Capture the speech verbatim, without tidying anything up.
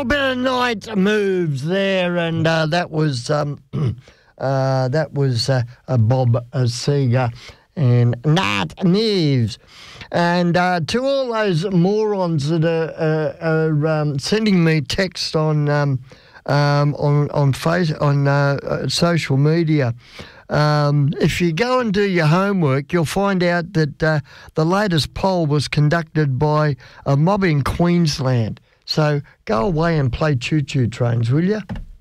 little bit of night moves there, and uh, that was um, uh, that was uh, uh, Bob uh, Seger and Night Moves. And uh, to all those morons that are, uh, are um, sending me text on um, um, on on face on uh, uh, social media. Um, if you go and do your homework, you'll find out that uh, the latest poll was conducted by a mob in Queensland. So go away and play choo-choo trains, will you?